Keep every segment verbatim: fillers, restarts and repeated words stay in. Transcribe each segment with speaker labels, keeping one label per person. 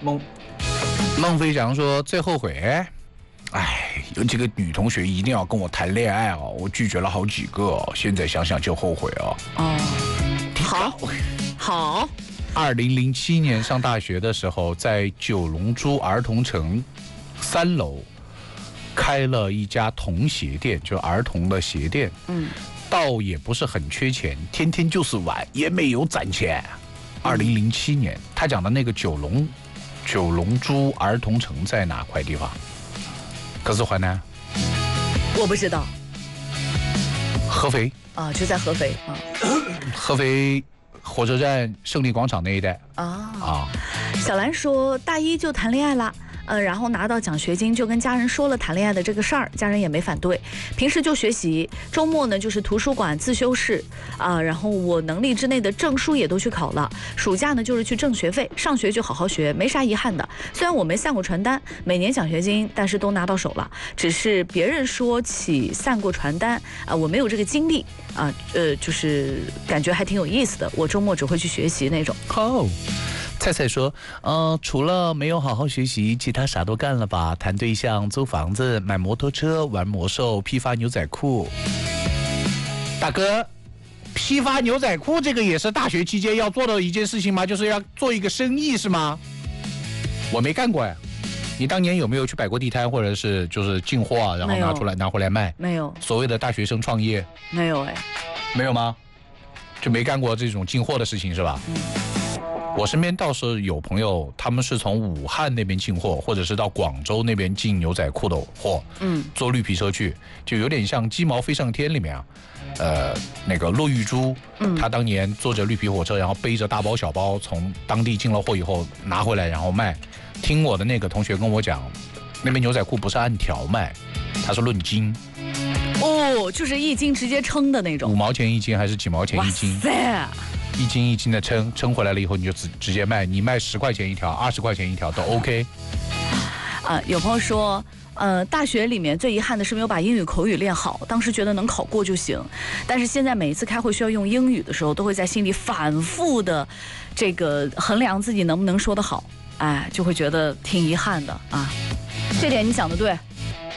Speaker 1: 孟孟非祥说最后悔，哎，有几个女同学一定要跟我谈恋爱哦，我拒绝了好几个、哦，现在想想就后悔哦。
Speaker 2: 哦，好，好。
Speaker 1: 二零零七年上大学的时候，在九龙珠儿童城三楼开了一家童鞋店，就儿童的鞋店。嗯，倒也不是很缺钱，天天就是玩，也没有攒钱。二零零七年，他讲的那个九龙九龙珠儿童城在哪块地方？可是淮南？
Speaker 2: 我不知道。
Speaker 1: 合肥
Speaker 2: 啊，就在合肥啊。
Speaker 1: 合肥火车站胜利广场那一带
Speaker 2: 啊
Speaker 1: 啊。
Speaker 2: 小兰说，大一就谈恋爱了。呃，然后拿到奖学金，就跟家人说了谈恋爱的这个事儿，家人也没反对。平时就学习，周末呢就是图书馆自修室啊、呃。然后我能力之内的证书也都去考了，暑假呢就是去挣学费，上学就好好学，没啥遗憾的。虽然我没散过传单，每年奖学金，但是都拿到手了。只是别人说起散过传单啊、呃，我没有这个经历啊、呃，呃，就是感觉还挺有意思的。我周末只会去学习那种。
Speaker 1: 哦。菜菜说，呃，除了没有好好学习，其他啥都干了吧？谈对象、租房子、买摩托车、玩魔兽、批发牛仔裤。大哥，批发牛仔裤这个也是大学期间要做的一件事情吗？就是要做一个生意是吗？我没干过呀。你当年有没有去摆过地摊，或者是就是进货啊，然后拿出来拿回来卖？
Speaker 2: 没有。
Speaker 1: 所谓的大学生创业？
Speaker 2: 没有哎。
Speaker 1: 没有吗？就没干过这种进货的事情是吧？嗯。我身边倒是有朋友，他们是从武汉那边进货，或者是到广州那边进牛仔裤的货，嗯，坐绿皮车去，就有点像《鸡毛飞上天》里面啊，呃，那个骆玉珠，嗯，他当年坐着绿皮火车，然后背着大包小包从当地进了货以后拿回来，然后卖。听我的那个同学跟我讲，那边牛仔裤不是按条卖，它是论斤。
Speaker 2: 哦，就是一斤直接称的那种，
Speaker 1: 五毛钱一斤还是几毛钱一斤？哇塞！一斤一斤的称，称回来了以后你就直直接卖，你卖十块钱一条、二十块钱一条都 OK。
Speaker 2: 啊，有朋友说，呃，大学里面最遗憾的是没有把英语口语练好，当时觉得能考过就行，但是现在每一次开会需要用英语的时候，都会在心里反复的这个衡量自己能不能说得好，哎，就会觉得挺遗憾的啊。这点你讲得对。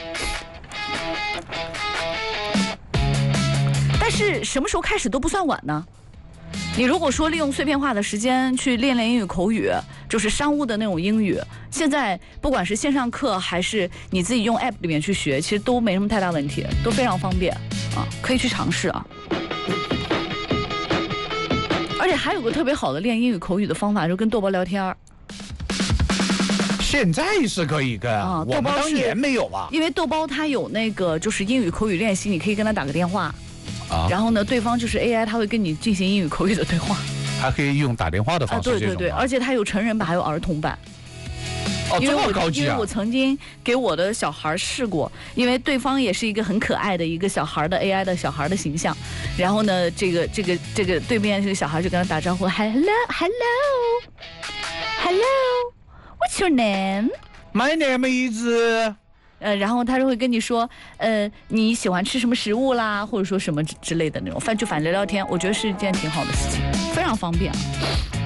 Speaker 2: 但是什么时候开始都不算晚呢？你如果说利用碎片化的时间去练练英语口语，就是商务的那种英语，现在不管是线上课还是你自己用 app 里面去学，其实都没什么太大问题，都非常方便啊，可以去尝试啊。而且还有个特别好的练英语口语的方法，就跟豆包聊天。
Speaker 1: 现在是可以跟啊，我们当年没有啊。
Speaker 2: 因为豆包它有那个就是英语口语练习，你可以跟他打个电话。啊、然后呢，对方就是 A I， 他会跟你进行英语口语的对话，
Speaker 1: 还可以用打电话的方式、啊。
Speaker 2: 对对对，而且它有成人版，还有儿童版。
Speaker 1: 哦，这么高级啊！
Speaker 2: 因为我曾经给我的小孩试过，因为对方也是一个很可爱的一个小孩的 A I 的小孩的形象，然后呢，这个这个这个对面这个小孩就跟他打招呼 ，Hello Hello Hello，What's your name?
Speaker 1: My name is。
Speaker 2: 呃，然后他就会跟你说，呃，你喜欢吃什么食物啦，或者说什么之类的那种，反就反正聊聊天，我觉得是一件挺好的事情，非常方便啊。